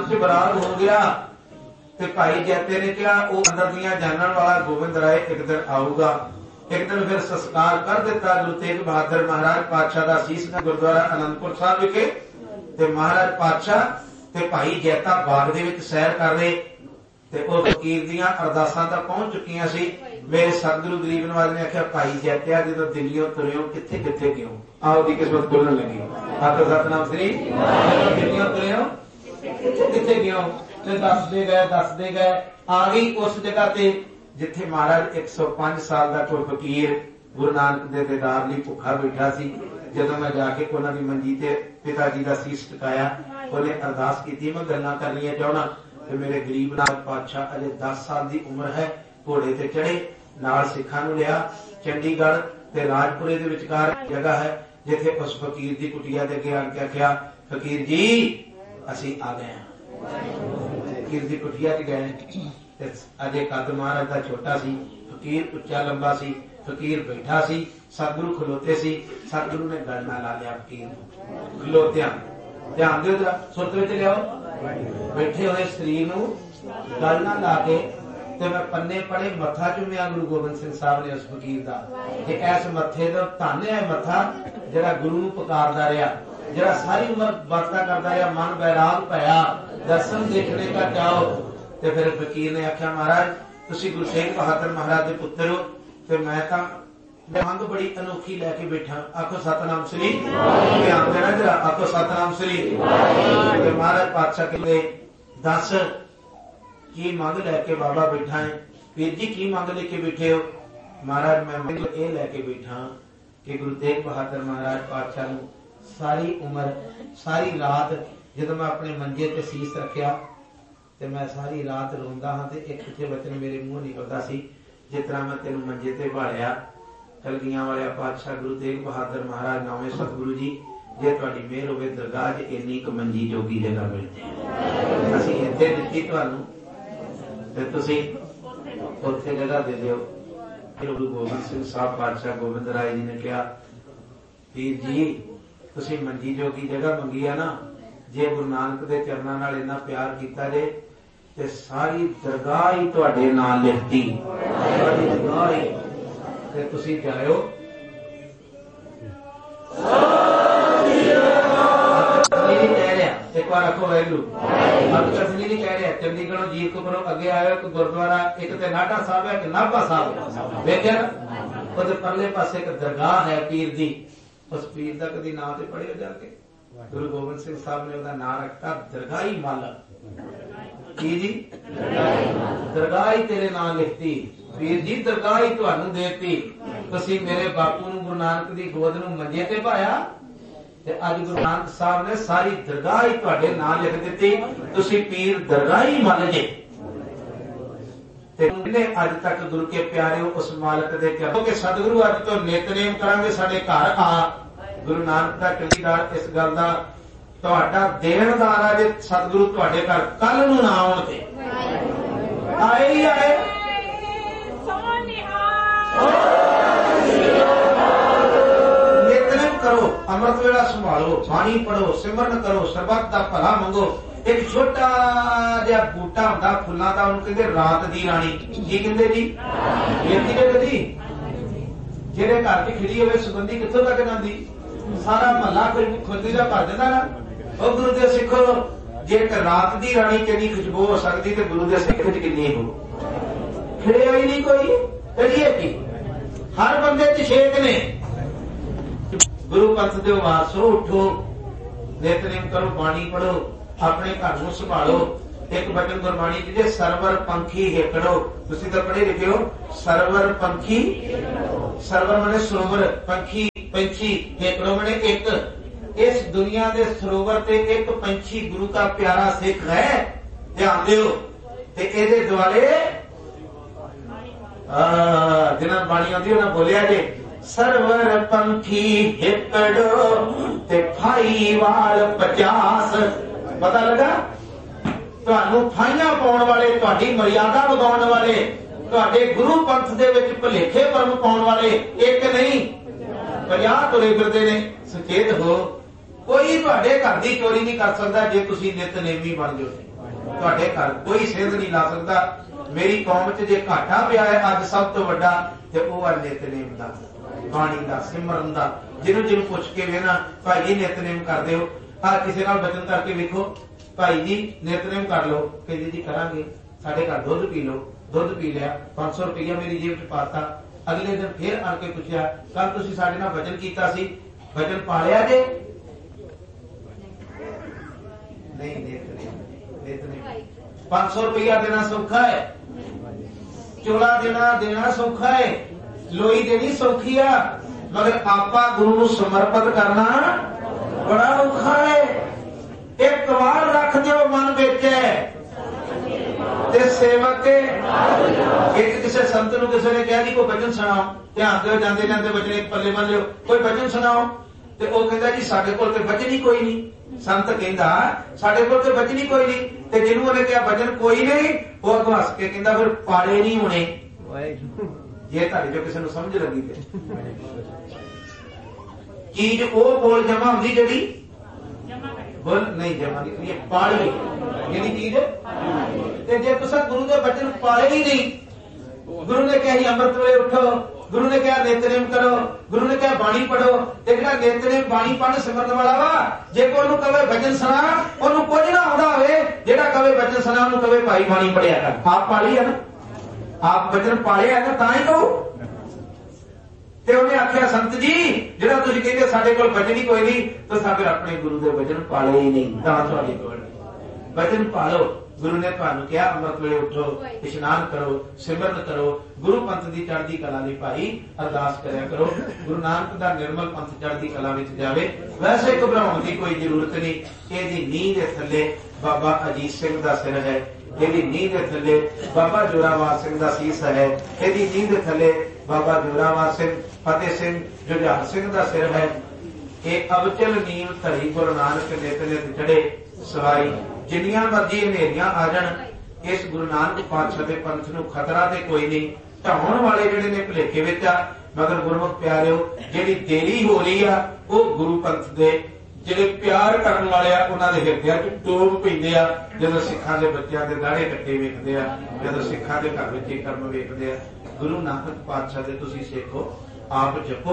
च बराग हो गया। ते भाई जैते ने कहा वो अंदर दियां जानन वाला गोबिंद राय एक दिन आऊगा। एक दिन फिर संस्कार कर दिता गुरु तेग बहादुर महाराज पातशाह दा सीस ने गुरुद्वारा आनंदपुर साहब विखे। ते महाराज पातशाह ते भाई जैता बाग दे विच सैर कर रहे ते उस फकीर दियां अरदासां तां पहुंच चुकियां सी। मेरे सतगुरु गरीब नवाज ने आख्या भाई जैतिया जदों दिल्लीओं तुरियो किथे किथे क्यों आओ दी किस्मत खुलण लगी। आखो सतनाम श्री दिल्लीओं तुरियो किथे किथे क्यों ते दसदे गए आ गई उस जगह ते जिथे महाराज 105 साल का कोई फकीर गुरु नानक दे दीदार लई भुखा बैठा सी। जदों मैं जाके उन्हां दी मंजी ते पिता जी का सीस टकाया उन्हें अरदास की। मैं गल्लां करनियां चाहना कि मेरे गरीब नाथ पातशाह अजे 10 साल की उम्र है घोड़े ते चढ़े नाल सिखां नूं लिया। चंडीगढ़ ते राजपुरे दे विचकार जगह है जिथे उस फकीर की कुटिया दे अगे आके आख्या फकीर जी असीं आ गए हैं। फकीर की कुटिया च गए अजे कद महाराज का छोटा सी फकीर उच्चा लंबा सी फकीर बैठा सी सतगुरु खलोते सी। सतगुरु ने गल ना ला लिया फकीर खलोत्या ध्यान दो जरा सुरत विच लियाओ बैठे हुए शरीर नूं गल ना ला के ते मैं पन्ने पड़े मत्था चुमिया गुरु गोबिंद सिंह साहब ने उस फकीर का कि इस मत्थे दा धन है मत्था जिहड़ा गुरु नूं पुकारदा रहा जिहड़ा सारी उम्र बरता करदा रहा मन बैराग पाया दर्शन देखने का चाहो। ते फिर फकीर ने आख्या महाराज तुसीं गुरु तेग बहादुर महाराज दे पुत्र हो ते मैं तां मंग बड़ी अनोखी लैके बैठा। आखो सतनाम श्री ध्यान देना जरा आखो सतनाम श्री। महाराज पातशाह कहते दस की मंग लैके बाबा बैठा है। वीर जी की मंग लेके बैठे हो? महाराज मैं मंग ये लैके बैठा कि गुरु तेग बहादुर महाराज पातशाह नूं सारी उम्र सारी रात जदों मैं अपने मंजे ते सीस रखिया ते मैं सारी रात रोंदा हाँ ते एक पिछे वचन मेरे मुंह निकलदा सी जिस तरह मैं तेनों मंजे ते भालिया कलगियां वाले पातशाह गुरु तेग बहादुर महाराज नौवें सतगुरु जी जे तुहाडी मेहर होवे दरगाह च इन्नी क मंजी जोगी जगह मिलदी असीं इत्थे दित्ती तुहानूं ते तुसीं उत्थे जगह दे दिओ। गुरु गोबिंद सिंह साहब पातशाह गोबिंद राय जी ने कहा वीर जी तुसीं मंजी जोगी जगह मंगी है ना जे गुरु नानक दे चरनां नाल इन्ना प्यार कीता जे ते सारी दरगाह ही तुहाडे नाल लिखती सारी दरगाह ही ते तुसीं जाओ। एक बार आखो वाहिगुरू अब कसनी नहीं कह रहा चंडीगढ़ जीत को करो अगे आयो एक गुरुद्वारा एक ते नाटा साहब है एक नाभा साहब वेख्या उहदे परले पासे एक दरगाह है पीर दी। उस पीर का कदी नाम ते पढ़ियो जाके गुरु गोबिंद सिंह साहब ने नाम रखता दरगाही मालक की जी दरगाह ही तेरे नाम लिखती वीर जी दरगाह ही तुहानू देती। तुसीं मेरे बापू नूं गुरु नानक दी गोद नूं मंजे ते पाया ते अज गुरु नानक साहब ने सारी दरगाह ही तुहाडे नाम लिख दित्ती। तुसीं पीर दरगाह ही मन जे ते अज तक गुरु के प्यारे उस मालक दे चरणों के सतगुरु अज तो नितनेम करांगे साडे घर आ गुरु नानक दा चौकीदार इस गल दा तुहाडा देणदार आ जे सतगुरु तुहाडे घर कल नूं ना आउण ते आए ही आए नितनेम करो अमृत वेला संभालो बाणी पढ़ो सिमरन करो सरबत दा भला मंगो। एक छोटा जिहा बूटा हुंदा फुल्लां दा उहनूं कहंदे रात दी राणी की कहंदे जी वेखी ने कदी जेड़े घर च खिड़ी होवे सुगंधी कित्थों तक जांदी सारा महला खुशबू दा भर दिंदा ना। ओ गुरु दे सिखो जे एक रात दी राणी किन्नी खुशबू हो सकदी ते गुरु दे सिख च किन्नी हो खिड़िया ही नहीं कोई करिए की हर बंदे च छेक ने। गुरु पंथ दे वारसो उठो नितनेम करो बाणी पढ़ो अपने घर नूं संभालो। एक वचन गुरबाणी जी सरवर पंखी हेकड़ो तुसीं तां पढ़े लिखे हो सरवर पंखी सरवर माने सरोवर पंखी पंछी हेकड़ो माने एक इस दुनिया दे सरोवर ते एक पंछी गुरु का प्यारा सिख है ध्यान दिओ ते इहदे दुआले जिन्हां बाणी आउंदी उन्हां बोलिया जे सरवर पंखी हेकड़ो ते फाई वाल 50 पता लगा तुहानू फाइयां पाउण वाले तुहाडी मर्यादा वधाउण वाले तुहाडे गुरु पंथ दे विच भुलेखे भरम पाउण वाले एक नहीं 50 तुरे फिरदे ने। सचेत हो कोई तुहाडे घर दी चोरी नहीं कर सकदा जे तुसीं नितनेमी बन जाओ। तुहाडे घर कोई सेध नहीं ला सकता। मेरी कौम च जे घाटा पिया है अज सब तो वड्डा ते ओह है नितनेम दा, बाणी दा, सिमरन दा। जिन्हों पुछ के वेना भाई जी नितनेम करदे हो, हाँ किसी नाल वचन करके वेखो भाई जी नितनेम कर लो, कहंदे जी करांगे, साडे घर दुध पी लो, दुध पी लिया, 500 रुपया मेरी जेब च पाता। अगले दिन फिर आके पूछा कल तुसीं साडे नाल वचन कीता सी, वचन पालिया जे? नहीं, नितनेम 500 रुपया देना सौखा है, चोला देना सौखा है, लोई देनी सौखी है, मगर आपा गुरु नूं समर्पित करना बड़ा औखा है। एक बार रख दो मन विच ते सेवक के एक किसी संत नूं किसी ने कहा जी कोई वचन सुनाओ, ध्यान दो जाते जाते वचन एक पल्ले बन लियो, कोई वचन सुनाओ, ते वो कहता जी साडे कोल ते वचन ही कोई नहीं। संत कहंदा साडे कोल ते वचन ही कोई नहीं, ते जिन्हों ने कहा वचन कोई नहीं वो अगों हस के कहंदा फिर पाड़े नहीं होने। जे तुहाडे जो किसी नूं समझ लगी ते चीज वो बोल जमा होंदी जिहड़ी बोल नहीं जमा नहीं, पाड़ी जिहड़ी चीज ते जे तुसां गुरु दे वचन पाले ही नहीं, गुरु ने कहा अमृत वेले उठो, गुरु ने कहा नितनेम करो, गुरु ने कहा बाणी पढ़ो, ते जिहड़ा नितनेम बाणी पढ़ सिमरन वाला वा जे कोई ओनूं कहे वचन सुना ओनूं कुछ ना आउंदा होवे, जिहड़ा कहे वचन सुना ओनूं कहे भाई बाणी पढ़िया कर। आप पाली है ना, आप वचन पाले है ना तां ही कहो। ते उन्हें आख्या संत जी जिहड़ा तुसीं कहंदे साडे कोल वचन ही कोई नहीं, तो साडे अपने गुरु दे वचन पाले ही नहीं, तां तुहाडे कोल वचन पालो। गुरु ने तुहानूं कहा अमृत वेले उठो, इशनान करो, सिमरन करो, गुरु पंथ दी चढ़दी कला लई भाई अरदास करया करो, गुरु नानक दा निर्मल पंथ चढ़दी कला विच जावे। वैसे घबराउण दी कोई जरूरत नहीं। इहदी नींह दे थल्ले बाबा अजीत सिंह दा सिर है, इहदी नींह दे थल्ले बाबा जोरावर सिंह दा सीस है, इहदी नींह दे थल्ले बाबा जोरावर सिंह, फतेह सिंह, जुझार सिंह दा सिर है। ये अबचल नीम धरी गुरु नानक नित नित चढ़े सवाई। जिन्नियां मर्जी हनेरियां आ जाण, इस गुरु नानक पातशाह दे पंथ नूं खतरा ते कोई नहीं। ढाउण वाले जिहड़े ने भुलेखे विच आ, मगर गुरमुख प्यारिओ जिहड़ी देरी हो रही आ वो गुरु पंथ दे जिहड़े प्यार करन वाले आ उन्हां दे हिरदिआं च डोब पैंदे आ। जदों सिखां दे बच्चिआं दे दाढ़े कट्टे वेखदे आ, जदों सिखां दे घर विच कर्म वेखदे आ, गुरु नानक पातशाह दे तुसीं सिखो, आप जपो,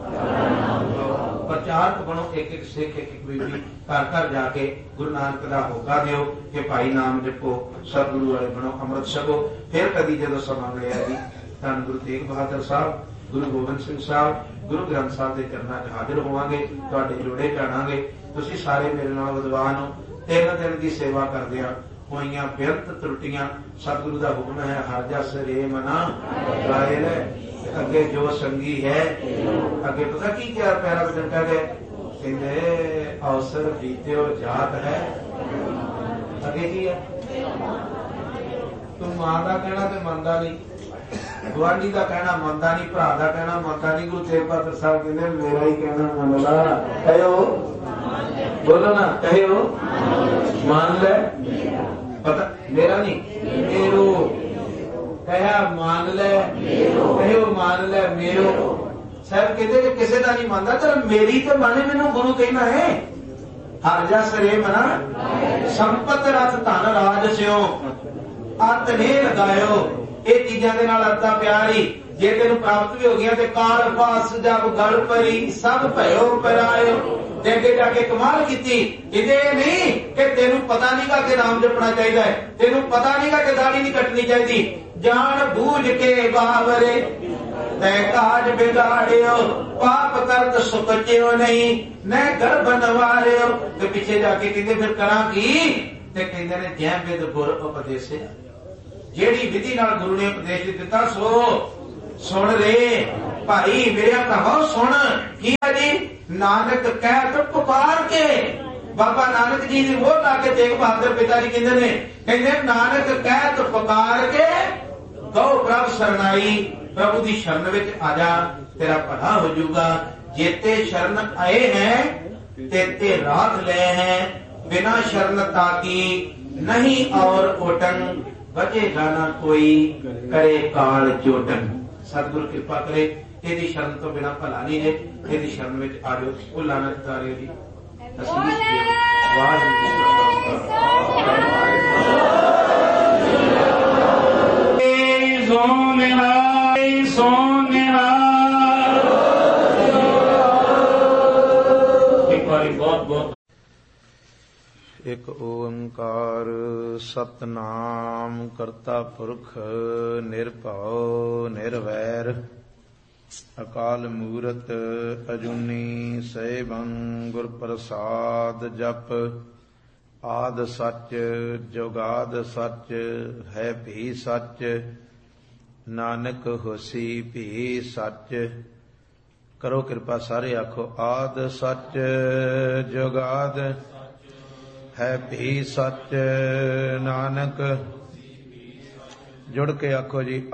प्रचारक बनो, एक एक सिख एक एक बीबी घर घर जाके गुरु नानक दा होका दिओ कि भाई नाम जपो, सतगुरु वाले बनो, अमृत छको। फिर कदी जदों समा मिलिआ जी धन गुरु तेग बहादुर साहब, गुरु गोबिंद सिंह साहब, गुरु ग्रंथ साहब के चरणों च हाजिर होवांगे, तुहाडे जोड़े चाणांगे। तुसीं सारे मेरे नाल विद्वान हो। 3 दिन की सेवा करदिआं होइयां बेअंत त्रुटियां सतगुरु का हुक्म है हर जस रे मना गाए ले। अगे जो संगी है अगे पता की क्या प्यारा वचन कह गए, कहते अवसर बीते और जात है। अगे की है तू मां का कहना तो मनता नहीं, गुआढ़ी का कहना मनता नहीं, भरा का कहना मनता नहीं। गुरु तेग बहादुर साहब कहते मेरा ही कहना मन ला, कहो बोलो ना, कहो मान ले, पता मेरा नहीं मेरो, कहा मान ले, कहो मान ले मेरो। साहब कहते कि किसी का नहीं मानता, चल मेरी तो माने मैनू गुरु कहना है। हर जस रे मना संपत रथ धन राज स्यो अत ने लगायो। ये चीजा के नाल अत्ता प्यारी जे तेन प्राप्त भी हो गया तो काल पास जब गल परी सब भयो परायो। अगे जाके कमाल की नहीं कि तेन पता नहीं गा कि नाम जपना चाहिए, तेन पता नहीं गा कि दाढ़ी नहीं कटनी चाहिए। जान बूझ के बावरे तय काज बिगाड़ियो, पाप करत सुकचियो नहीं न गर्भ नवारियो। तो पीछे जाके कहते फिर करा की, कहते ने जै विद गुर उपदेश, जेड़ी विधि नाल गुरु ने उपदेश दिता सो सुन रे भाई मेरा कहो सुन। की है जी नानक कह तो पुकार के, बाबा नानक जी ने वो लाके तेग बहादुर पिता जी कहते नानक कह तो पुकार के गौ प्रभ शरणाई। प्रभु की शरण विच आ जा तेरा भला हो जाऊगा। जेते शरण आए हैं तेते राख ले हैं, बिना शरण ताकी नहीं और ओटन, बचेगा ना कोई करे काल चोटन। सतगुरु कृपा करे, तेरी शरण तो बिना भला नहीं है, तेरी शरण में आ जाओ। भुला ना तारियो जी। ਇਕ ਓੰਕਾਰ ਸਤਨਾਮ ਕਰਤਾ ਪੁਰਖ ਨਿਰਭਉ ਨਿਰਵੈਰ ਅਕਾਲ ਮੂਰਤ ਅਜੂਨੀ ਸੈਭੰ ਗੁਰ ਪ੍ਰਸਾਦ ਜਪ ਆਦ ਸੱਚ ਜੁਗਾਦ ਸੱਚ ਹੈ ਭੀ ਸੱਚ ਨਾਨਕ ਹੋਸੀ ਭੀ ਸੱਚ। ਕਰੋ ਕਿਰਪਾ ਸਾਰੇ ਆਖੋ ਆਦ ਸੱਚ ਜੁਗਾਦ ਹੈ ਭੀ ਸੱਚ ਨਾਨਕ। ਜੁੜ ਕੇ ਆਖੋ ਜੀ